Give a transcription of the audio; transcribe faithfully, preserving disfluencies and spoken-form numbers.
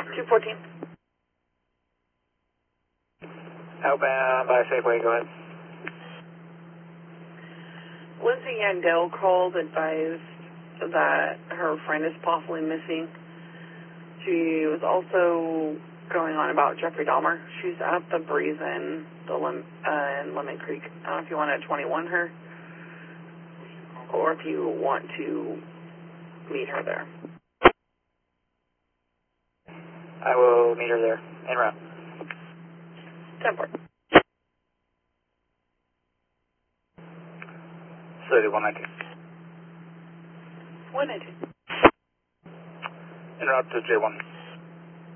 two fourteen. Outbound by Safeway, go ahead. Lindsay Yandell called, advised that her friend is possibly missing. She was also going on about Jeffrey Dahmer. She's at the Breeze in, the Lim, uh, in Lemon Creek. I don't know if you want to twenty-one her, or if you want to meet her there. I will meet her there, en route. ten four. City one ninety-two. one ninety-two. En route to J one.